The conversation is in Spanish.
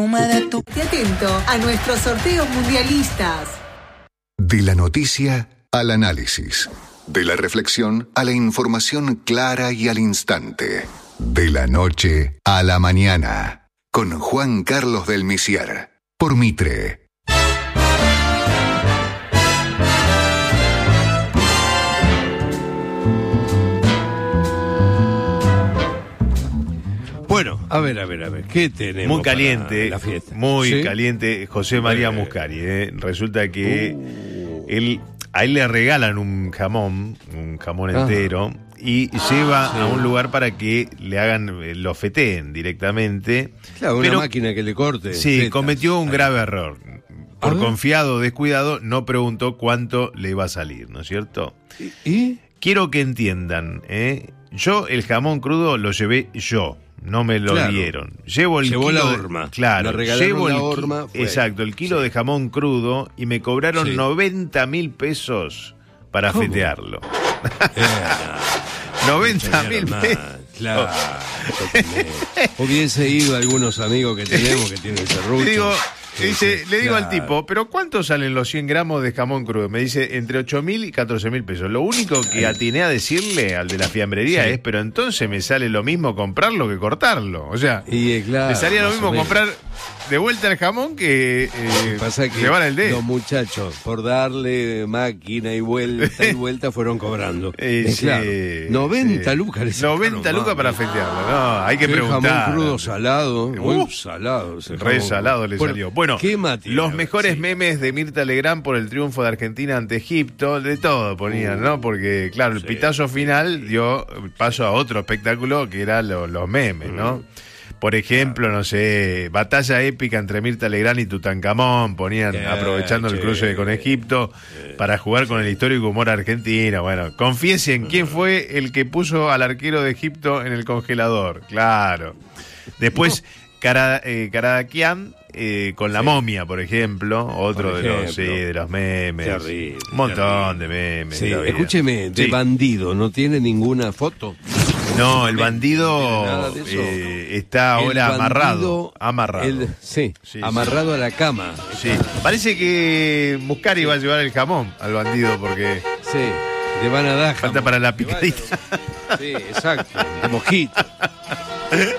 Esté atento a nuestros sorteos mundialistas. De la noticia al análisis. De la reflexión a la información clara y al instante. De la noche a la mañana. Con Juan Carlos del Misier. Por Mitre. Bueno, a ver, ¿qué tenemos? Muy caliente, la fiesta? muy ¿Sí? caliente, José María Muscari. Resulta que a él le regalan un jamón entero, y lleva a un lugar para que le hagan, lo feteen directamente. Claro, una máquina que le corte. Sí, fetas. cometió un grave error. Por confiado, descuidado, no preguntó cuánto le iba a salir, ¿no es cierto? ¿Y? Quiero que entiendan, yo el jamón crudo lo llevé yo. No me lo dieron. Llevó kilo la horma. Claro, Le regalaron llevo la horma. Exacto, el kilo de jamón crudo, y me cobraron 90.000 pesos para fetearlo. 90.000 pesos. Claro. Hubiese ido a algunos amigos que tenemos que tienen serrucho. Le digo al tipo, ¿pero cuánto salen los 100 gramos de jamón crudo? Me dice, entre 8.000 y 14.000 pesos. Lo único que atiné a decirle al de la fiambrería es, pero entonces me sale lo mismo comprarlo que cortarlo. O sea, me salía lo mismo comprar de vuelta el jamón que pasa que llevar el dedo. Los muchachos, por darle máquina y vuelta, fueron cobrando. Claro, 90 lucas. 90 lucas para fetearlo. No, hay que preguntar. Jamón crudo salado, muy salado. Re salado le salió. Bueno, los mejores sí. memes de Mirta Legrand por el triunfo de Argentina ante Egipto, de todo ponían, ¿no? Porque, claro, el pitazo final dio paso a otro espectáculo que eran los memes, ¿no? Por ejemplo, no sé, batalla épica entre Mirta Legrand y Tutankamón, ponían, aprovechando el cruce con Egipto, para jugar con el histórico humor argentino. Bueno, confiesen, ¿quién fue el que puso al arquero de Egipto en el congelador? Claro. Después, Karadakian, con la momia, por ejemplo, otro de los memes. Terrible, un montón de memes. Sí, escúcheme, de bandido, ¿no tiene ninguna foto? No, el bandido está ahora amarrado. Amarrado a la cama. Sí. Parece que Muscari va a llevar el jamón al bandido porque le van a dar falta para la picadita. Sí, exacto, de mosquito.